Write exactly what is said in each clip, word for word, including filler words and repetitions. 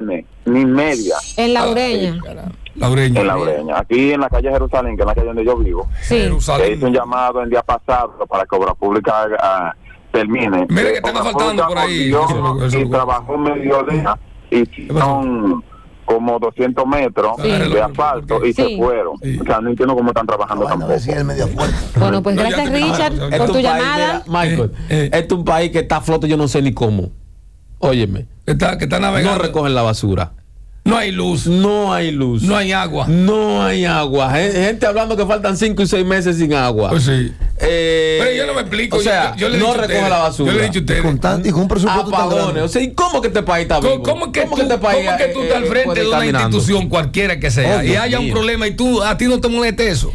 tiene ni media. En La Ureña. Laureña. En La Ureña. Aquí en la calle Jerusalén, que es la calle donde yo vivo. Sí. Se hizo un llamado el día pasado para que Obra Pública uh, termine. Mira que están faltando por ahí. Yo, eso, eso, y eso, trabajó medio día y son como doscientos metros sí. de asfalto y sí. se fueron. Sí. O sea, no entiendo cómo están trabajando bueno, tampoco. Si es medio fuerte. Bueno, pues no, gracias, Richard, claro, por tu país, llamada. mira, Michael, Eh, eh. este es un país que está a flote, yo no sé ni cómo. Óyeme, que está, que está navegando. no recogen la basura. No hay luz. No hay luz. No hay agua. No hay agua. Gente hablando que faltan cinco y seis meses sin agua. Pues sí. Eh, Pero yo no me explico. O sea, yo, yo le he no dicho recoge ustedes, la basura. Yo le he dicho a ustedes. Con tan, y con un presupuesto tan Apagones. grande. O sea, ¿y cómo que este país está vivo? ¿Cómo, cómo que ¿Cómo tú, que este país cómo que tú eh, estás al eh, frente puede de ir una caminando? institución cualquiera que sea Oh, y Dios haya mío. un problema y tú a ti no te moleste eso?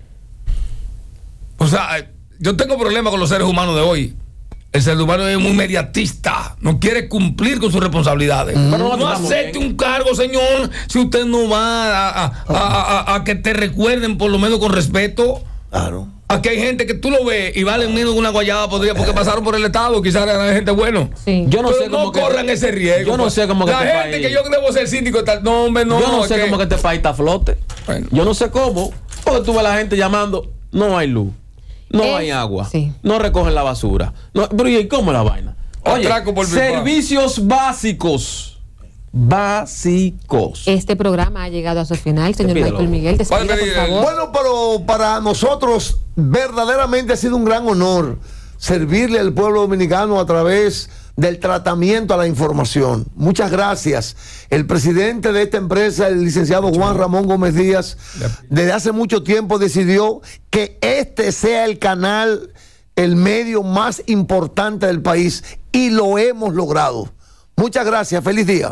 O sea, yo tengo problemas con los seres humanos de hoy. El ser humano es muy mediatista, no quiere cumplir con sus responsabilidades. Mm. Pero no, no acepte un cargo, señor, si usted no va a, a, a, a, a que te recuerden por lo menos con respeto. Claro. Aquí hay gente que tú lo ves y valen menos que una guayaba podría porque pasaron por el Estado, quizás eran gente bueno. Sí. Yo no Pero sé no cómo que- corran ese riesgo. Yo no sé cómo que la este gente país- que yo debo ser síndico tal, no, hombre, no. yo no sé que- cómo que este país está a flote. Bueno. Yo no sé cómo. Porque tú ves a la gente llamando, no hay luz, no Es- hay agua, sí. no recogen la basura. No, pero ¿y cómo es la vaina? Oye, Atraco por Bilbao. servicios básicos. Básicos. Este programa ha llegado a su final, señor Despídelo. Michael Miguel. Despida, por Padre, favor. Bueno, pero para nosotros verdaderamente ha sido un gran honor servirle al pueblo dominicano a través del tratamiento a la información. Muchas gracias. El presidente de esta empresa, el licenciado Juan Ramón Gómez Díaz, desde hace mucho tiempo decidió que este sea el canal, el medio más importante del país, y lo hemos logrado. Muchas gracias. Feliz día.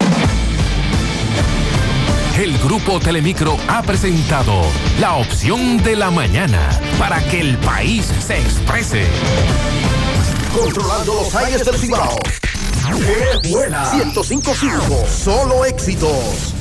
El Grupo Telemicro ha presentado La Opción de la Mañana para que el país se exprese. Controlando los aires del Cibao. ¡Qué buena! ciento cinco punto cinco. Solo éxitos.